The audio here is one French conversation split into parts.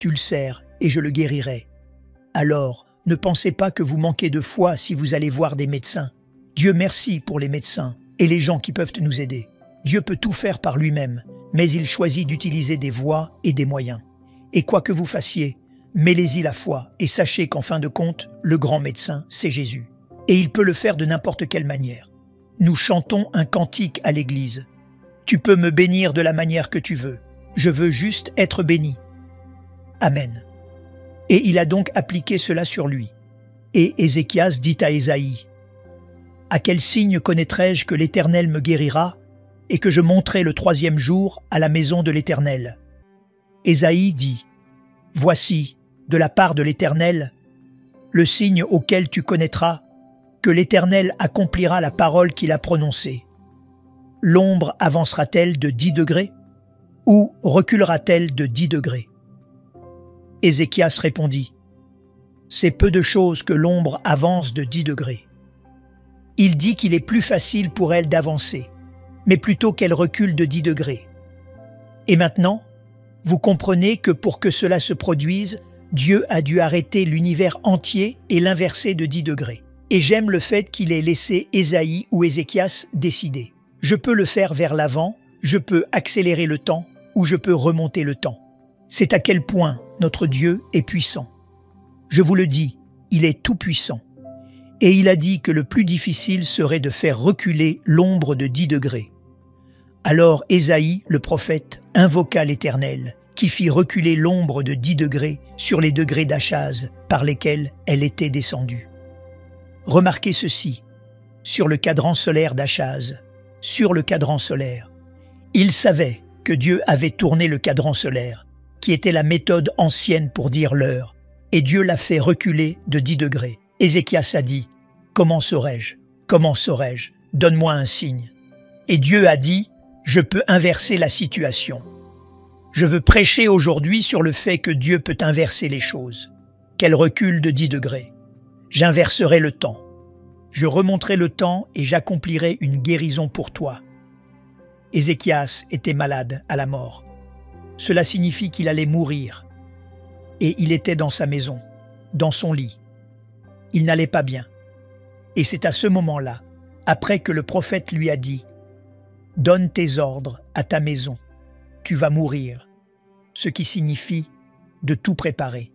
ulcère et je le guérirai. Alors, ne pensez pas que vous manquez de foi si vous allez voir des médecins. Dieu merci pour les médecins et les gens qui peuvent nous aider. Dieu peut tout faire par lui-même, mais il choisit d'utiliser des voies et des moyens. Et quoi que vous fassiez, mêlez-y la foi et sachez qu'en fin de compte, le grand médecin, c'est Jésus. Et il peut le faire de n'importe quelle manière. Nous chantons un cantique à l'église. Tu peux me bénir de la manière que tu veux. Je veux juste être béni. Amen. Et il a donc appliqué cela sur lui. Et Ézéchias dit à Ésaïe, « À quel signe connaîtrai-je que l'Éternel me guérira et que je monterai le 3e jour à la maison de l'Éternel » Ésaïe dit, « Voici, de la part de l'Éternel, le signe auquel tu connaîtras que l'Éternel accomplira la parole qu'il a prononcée. L'ombre avancera-t-elle de 10 degrés ou reculera-t-elle de 10 degrés » Ézéchias répondit, « C'est peu de choses que l'ombre avance de 10 degrés. » Il dit qu'il est plus facile pour elle d'avancer, mais plutôt qu'elle recule de 10 degrés. Et maintenant, vous comprenez que pour que cela se produise, Dieu a dû arrêter l'univers entier et l'inverser de 10 degrés. Et j'aime le fait qu'il ait laissé Ésaïe ou Ézéchias décider. Je peux le faire vers l'avant, je peux accélérer le temps ou je peux remonter le temps. C'est à quel point notre Dieu est puissant. Je vous le dis, il est tout puissant. Et il a dit que le plus difficile serait de faire reculer l'ombre de 10 degrés. Alors Ésaïe, le prophète, invoqua l'Éternel, qui fit reculer l'ombre de 10 degrés sur les degrés d'Achaz par lesquels elle était descendue. Remarquez ceci, sur le cadran solaire d'Achaz, sur le cadran solaire. Il savait que Dieu avait tourné le cadran solaire, qui était la méthode ancienne pour dire l'heure, et Dieu l'a fait reculer de 10 degrés. Ézéchias a dit, « Comment saurais-je? Comment saurais-je? Donne-moi un signe. » Et Dieu a dit, « Je peux inverser la situation. » Je veux prêcher aujourd'hui sur le fait que Dieu peut inverser les choses, qu'elles reculent de 10 degrés. J'inverserai le temps. Je remonterai le temps et j'accomplirai une guérison pour toi. Ézéchias était malade à la mort. Cela signifie qu'il allait mourir. Et il était dans sa maison, dans son lit. Il n'allait pas bien. Et c'est à ce moment-là, après que le prophète lui a dit « Donne tes ordres à ta maison, tu vas mourir », ce qui signifie de tout préparer.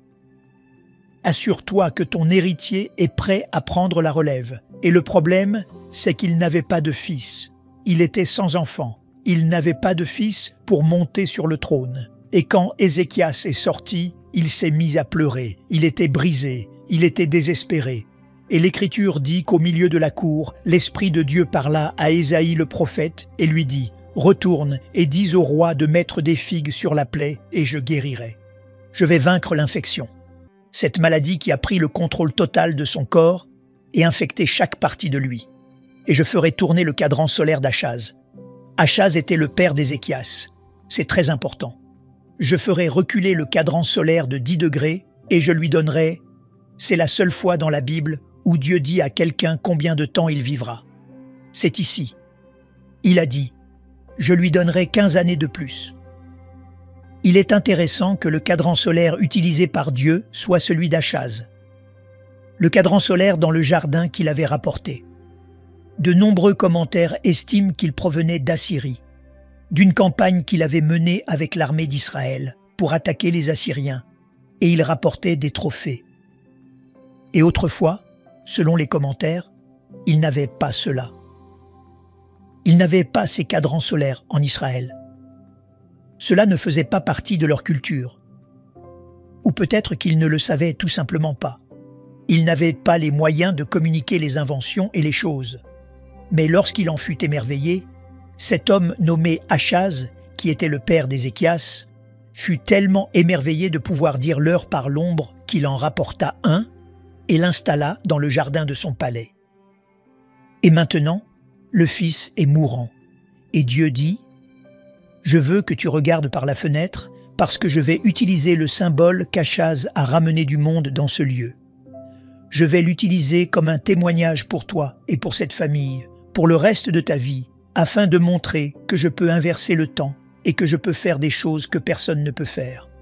Assure-toi que ton héritier est prêt à prendre la relève. Et le problème, c'est qu'il n'avait pas de fils. Il était sans enfant. Il n'avait pas de fils pour monter sur le trône. Et quand Ézéchias est sorti, il s'est mis à pleurer. Il était brisé. Il était désespéré. Et l'Écriture dit qu'au milieu de la cour, l'Esprit de Dieu parla à Ésaïe le prophète et lui dit « Retourne et dis au roi de mettre des figues sur la plaie et je guérirai. Je vais vaincre l'infection. » Cette maladie qui a pris le contrôle total de son corps et infecté chaque partie de lui. Et je ferai tourner le cadran solaire d'Achaz. Achaz était le père d'Ézéchias. C'est très important. Je ferai reculer le cadran solaire de 10 degrés et je lui donnerai... C'est la seule fois dans la Bible où Dieu dit à quelqu'un combien de temps il vivra. C'est ici. Il a dit « Je lui donnerai 15 années de plus ». Il est intéressant que le cadran solaire utilisé par Dieu soit celui d'Achaz. Le cadran solaire dans le jardin qu'il avait rapporté. De nombreux commentaires estiment qu'il provenait d'Assyrie, d'une campagne qu'il avait menée avec l'armée d'Israël pour attaquer les Assyriens, et il rapportait des trophées. Et autrefois, selon les commentaires, il n'avait pas cela. Il n'avait pas ces cadrans solaires en Israël. Cela ne faisait pas partie de leur culture. Ou peut-être qu'ils ne le savaient tout simplement pas. Ils n'avaient pas les moyens de communiquer les inventions et les choses. Mais lorsqu'il en fut émerveillé, cet homme nommé Achaz, qui était le père d'Ézéchias, fut tellement émerveillé de pouvoir dire l'heure par l'ombre qu'il en rapporta un et l'installa dans le jardin de son palais. Et maintenant, le fils est mourant, et Dieu dit « Je veux que tu regardes par la fenêtre, parce que je vais utiliser le symbole qu'Achaz a ramené du monde dans ce lieu. Je vais l'utiliser comme un témoignage pour toi et pour cette famille, pour le reste de ta vie, afin de montrer que je peux inverser le temps et que je peux faire des choses que personne ne peut faire.